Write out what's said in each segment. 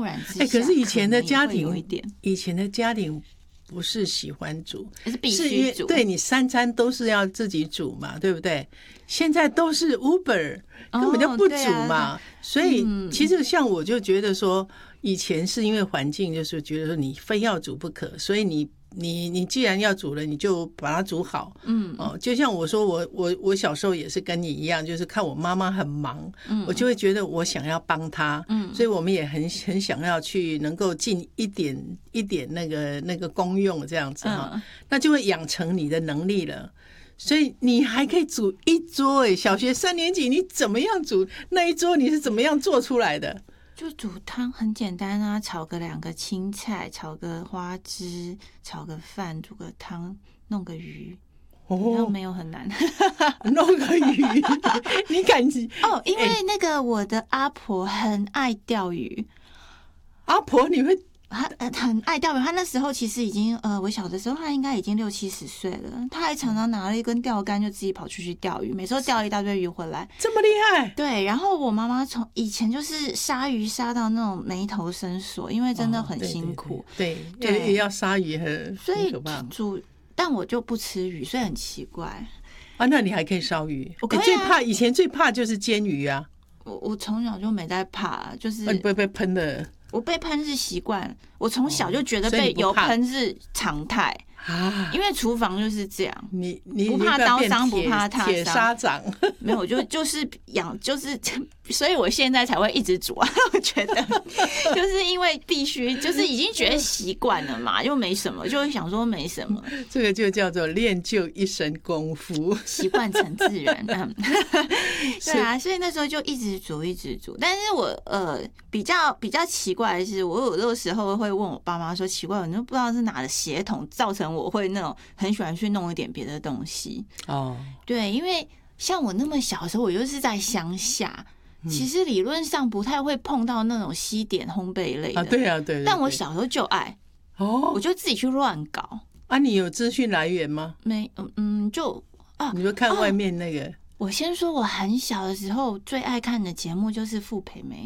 突然之下， 可是以前的家庭有一点， 以前的家庭不是喜欢煮， 是必须煮， 对，你三餐都是要自己煮嘛，对不对？现在都是 Uber， 根本就不煮嘛，所以其实像我就觉得说，以前是因为环境，就是觉得说你非要煮不可，所以你既然要煮了，你就把它煮好。就像我说，我小时候也是跟你一样，就是看我妈妈很忙，我就会觉得我想要帮她，所以我们也很想要去能够尽一点那个功用这样子哈，那就会养成你的能力了。所以你还可以煮一桌小学3年级你怎么样煮那一桌？你是怎么样做出来的？ 就煮汤很简单啊，炒个2个青菜，炒个花枝，炒个饭，煮个汤，弄个鱼，没有很难。 弄个鱼，你敢因为那个我的阿婆很爱钓鱼。 阿婆你会？ 他很爱钓鱼，他那时候其实已经我小的时候他应该已经60-70岁了，他还常常拿了一根钓竿就自己跑出去钓鱼，每次都钓一大堆鱼回来， 这么厉害。 对，然后我妈妈从以前就是杀鱼杀到那种眉头深锁，因为真的很辛苦， 对，也要杀鱼很可怕， 所以但我就不吃鱼，所以很奇怪啊。那你还可以烧鱼？ 我可以最怕以前最怕就是煎鱼啊。 我从小就没在怕，就是你不会被喷的。 我被喷是习惯，我从小就觉得被油喷是常态因为厨房就是这样， 你不怕刀伤，不怕烫伤， 铁砂掌没有，就是所以我现在才会一直煮啊。我觉得就是因为必须，就是已经觉得习惯了嘛，又没什么，就会想说没什么。 这个就叫做练就一身功夫， 习惯成自然。对啊，所以那时候就一直煮。但是我比较奇怪的是，我有的时候会问我爸妈说，奇怪，我都不知道是哪的血统造成我会那种很喜欢去弄一点别的东西。对，因为像我那么小的时候，我就是在乡下。其实理论上不太会碰到那种西点烘焙类的， 对啊，对。 但我小时候就爱，我就自己去乱搞。 你有资讯来源吗？ 没，你就看外面那个。 我先说，我很小的时候最爱看的节目就是傅培梅。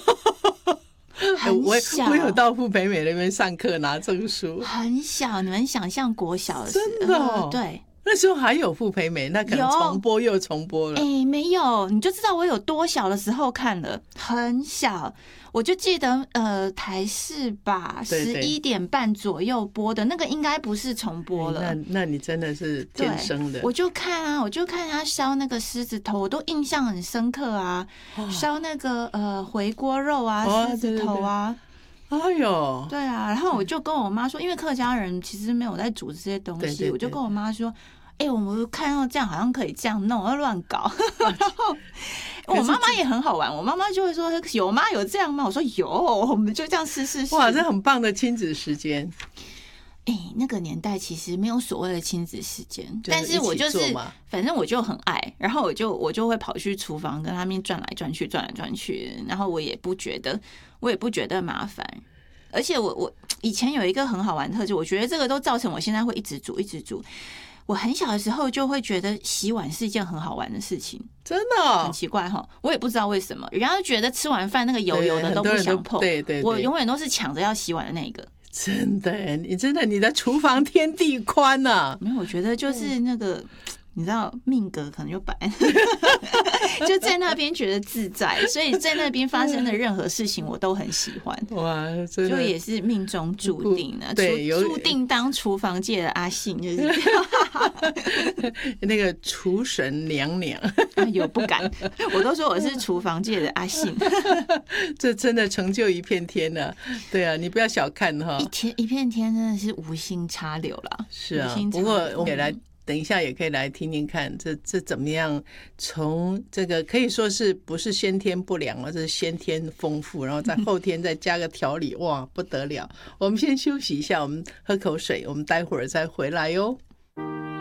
很小， 我有到傅培梅那边上课拿证书。 很小，你们想象国小的时候， 真的对。 那时候还有傅培梅，那可能重播又重播了。 没有，你就知道我有多小的时候看了，很小，我就记得台视吧，11点半左右播的那个，应该不是重播了。 那你真的是天生的。 我就看他烧那个狮子头，我都印象很深刻啊，烧那个回锅肉啊，狮子头啊。 哎呦， 对啊，然后我就跟我妈说，因为客家人其实没有在煮这些东西，我就跟我妈说，我们看到这样好像可以这样弄，要乱搞。然后我妈妈也很好玩，我妈妈就会说，有吗？有这样吗？我说有，我们就这样试。 哇，这很棒的亲子时间。 那个年代其实没有所谓的亲子时间，但是我就是反正我就很爱，然后我就会跑去厨房跟他们转来转去，然后我也不觉得麻烦，而且我以前有一个很好玩的特质，我觉得这个都造成我现在会一直煮。我很小的时候就会觉得洗碗是一件很好玩的事情， 真的很奇怪哈，我也不知道为什么，人家觉得吃完饭那个油的都不想碰， 对， 我永远都是抢着要洗碗的那个。 真的，你的厨房天地宽啊！ 没有，我觉得就是那个，你知道命格可能就摆，就在那边觉得自在，所以在那边发生的任何事情我都很喜欢。 哇，真的就也是命中注定的， 对， 注定当厨房界的阿信，就是那个厨神娘娘。 有不敢，我都说我是厨房界的阿信。 这真的成就一片天了。对啊，你不要小看哈， 一片天真的是无心插柳啦。 是啊，不过我也来。等一下也可以来听听看，这怎么样？从这个可以说是不是先天不良了，这是先天丰富，然后在后天再加个调理，哇，不得了！我们先休息一下，我们喝口水，我们待会儿再回来哟。